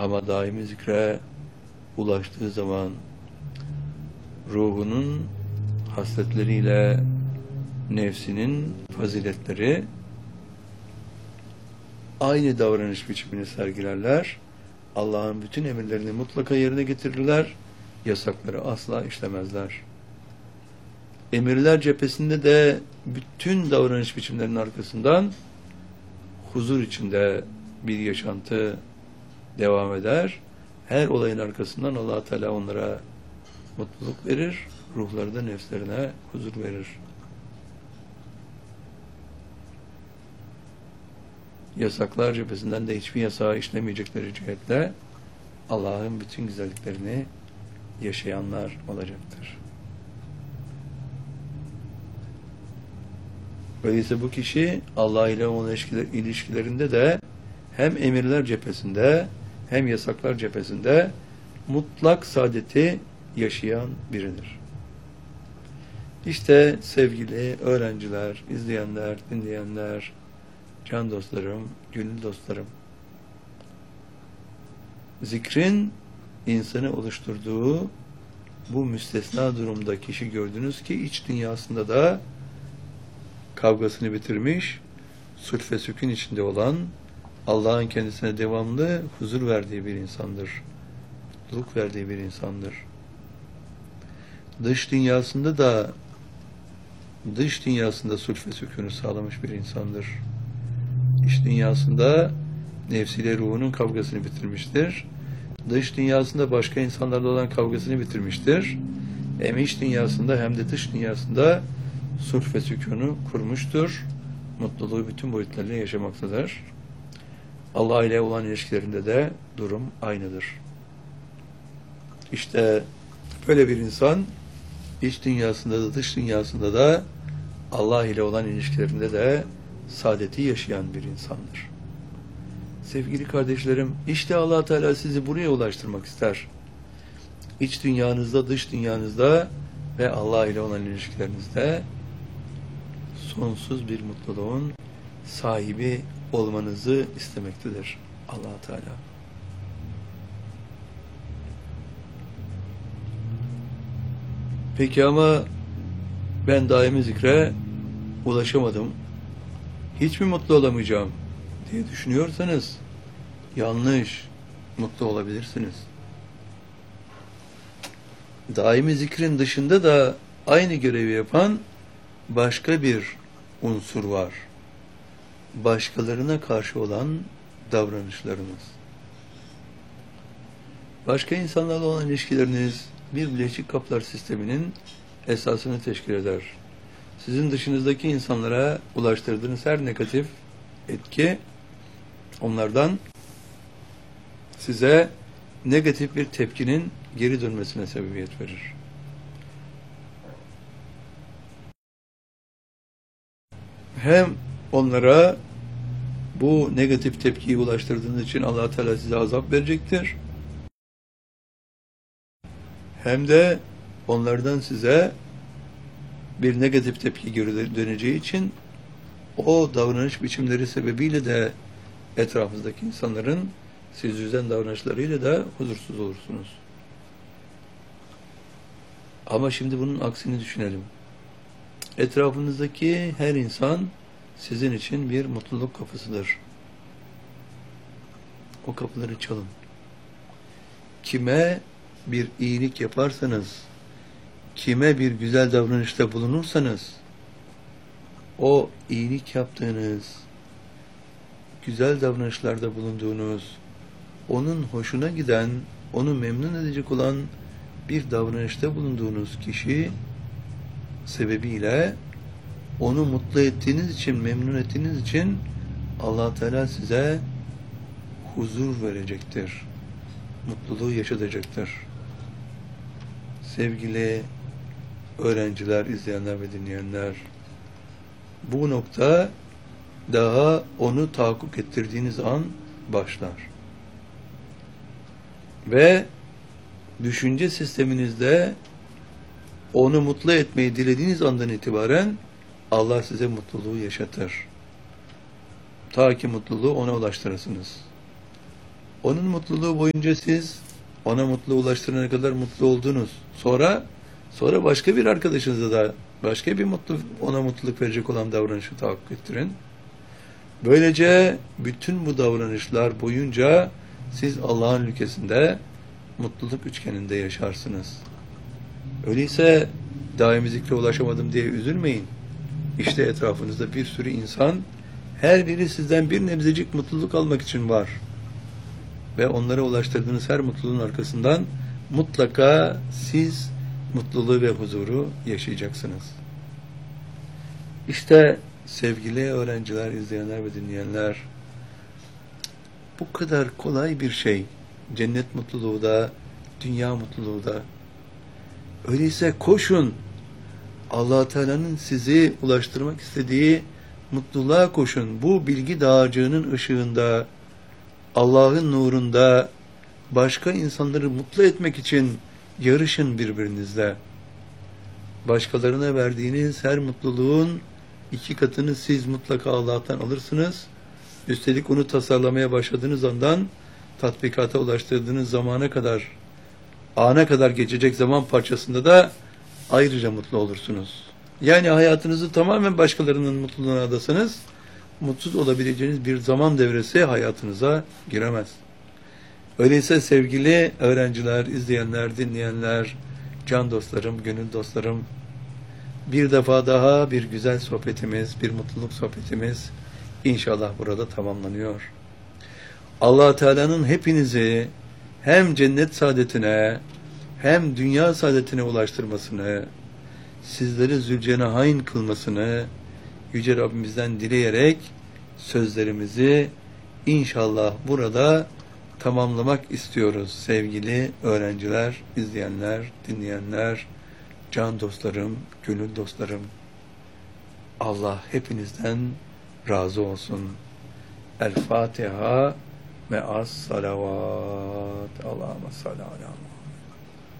Ama daimi zikre ulaştığı zaman ruhunun hasletleriyle nefsinin faziletleri aynı davranış biçimini sergilerler. Allah'ın bütün emirlerini mutlaka yerine getirirler. Yasakları asla işlemezler. Emirler cephesinde de bütün davranış biçimlerinin arkasından huzur içinde bir yaşantı devam eder. Her olayın arkasından Allah Teala onlara mutluluk verir. Ruhları da nefslerine huzur verir. Yasaklar cephesinden de hiçbir yasağı işlemeyecekleri cihetle Allah'ın bütün güzelliklerini yaşayanlar olacaktır. Öyleyse bu kişi Allah ile olan ilişkilerinde de hem emirler cephesinde hem yasaklar cephesinde mutlak saadeti yaşayan biridir. İşte sevgili öğrenciler, izleyenler, dinleyenler, can dostlarım, gönül dostlarım, zikrin insanı oluşturduğu bu müstesna durumda kişi gördünüz ki iç dünyasında da kavgasını bitirmiş, sulh ve sükun içinde olan, Allah'ın kendisine devamlı huzur verdiği bir insandır. Mutluluk verdiği bir insandır. Dış dünyasında sulh ve sükûnu sağlamış bir insandır. İç dünyasında nefsiyle ruhunun kavgasını bitirmiştir. Dış dünyasında başka insanlarla olan kavgasını bitirmiştir. Hem iç dünyasında hem de dış dünyasında sulh ve sükûnu kurmuştur. Mutluluğu bütün boyutlarıyla yaşamaktadır. Allah ile olan ilişkilerinde de durum aynıdır. İşte böyle bir insan iç dünyasında da dış dünyasında da Allah ile olan ilişkilerinde de saadeti yaşayan bir insandır. Sevgili kardeşlerim, işte Allah Teala sizi buraya ulaştırmak ister. İç dünyanızda, dış dünyanızda ve Allah ile olan ilişkilerinizde sonsuz bir mutluluğun sahibi olmanızı istemektedir Allah Teala. Peki ama ben daimi zikre ulaşamadım, hiç mi mutlu olamayacağım diye düşünüyorsanız yanlış, mutlu olabilirsiniz. Daimi zikrin dışında da aynı görevi yapan başka bir unsur var. Başkalarına karşı olan davranışlarınız. Başka insanlarla olan ilişkileriniz bir bileşik kaplar sisteminin esasını teşkil eder. Sizin dışınızdaki insanlara ulaştırdığınız her negatif etki onlardan size negatif bir tepkinin geri dönmesine sebebiyet verir. Hem onlara bu negatif tepkiyi ulaştırdığınız için Allah Teala size azap verecektir. Hem de onlardan size bir negatif tepki geri döneceği için o davranış biçimleri sebebiyle de etrafınızdaki insanların siz üzen davranışlarıyla da huzursuz olursunuz. Ama şimdi bunun aksini düşünelim. Etrafınızdaki her insan sizin için bir mutluluk kapısıdır. O kapıları çalın. Kime bir iyilik yaparsanız, kime bir güzel davranışta bulunursanız, o iyilik yaptığınız, güzel davranışlarda bulunduğunuz, onun hoşuna giden, onu memnun edecek olan bir davranışta bulunduğunuz kişi sebebiyle onu mutlu ettiğiniz için, memnun ettiğiniz için Allah Teala size huzur verecektir. Mutluluğu yaşatacaktır. Sevgili öğrenciler, izleyenler ve dinleyenler, bu nokta daha onu tahakkuk ettirdiğiniz an başlar. Ve düşünce sisteminizde onu mutlu etmeyi dilediğiniz andan itibaren Allah size mutluluğu yaşatır. Ta ki mutluluğu ona ulaştırırsınız. Onun mutluluğu boyunca siz ona mutluluğu ulaştırana kadar mutlu oldunuz. Sonra başka bir arkadaşınıza da başka bir ona mutluluk verecek olan davranışı tahakkuk ettirin. Böylece bütün bu davranışlar boyunca siz Allah'ın ülkesinde mutluluk üçgeninde yaşarsınız. Öyleyse daimi zikre ulaşamadım diye üzülmeyin. İşte etrafınızda bir sürü insan, her biri sizden bir nebzecik mutluluk almak için var. Ve onlara ulaştırdığınız her mutluluğun arkasından mutlaka siz mutluluğu ve huzuru yaşayacaksınız. İşte sevgili öğrenciler, izleyenler ve dinleyenler, bu kadar kolay bir şey. Cennet mutluluğu da, dünya mutluluğu da. Öyleyse koşun. Allah Teala'nın sizi ulaştırmak istediği mutluluğa koşun. Bu bilgi dağarcığının ışığında, Allah'ın nurunda başka insanları mutlu etmek için yarışın birbirinizle. Başkalarına verdiğiniz her mutluluğun 2 katını siz mutlaka Allah'tan alırsınız. Üstelik onu tasarlamaya başladığınız andan tatbikata ulaştırdığınız ana kadar geçecek zaman parçasında da ayrıca mutlu olursunuz. Yani hayatınızı tamamen başkalarının mutluluğuna adasanız, mutsuz olabileceğiniz bir zaman devresi hayatınıza giremez. Öyleyse sevgili öğrenciler, izleyenler, dinleyenler, can dostlarım, gönül dostlarım, bir defa daha bir güzel sohbetimiz, bir mutluluk sohbetimiz inşallah burada tamamlanıyor. Allah Teala'nın hepinizi hem cennet saadetine hem dünya saadetine ulaştırmasını, sizleri Zülcenahayn kılmasını Yüce Rabbimizden dileyerek sözlerimizi inşallah burada tamamlamak istiyoruz. Sevgili öğrenciler, izleyenler, dinleyenler, can dostlarım, gönül dostlarım, Allah hepinizden razı olsun. El Fatiha ve as salavat. Allahümme salli ala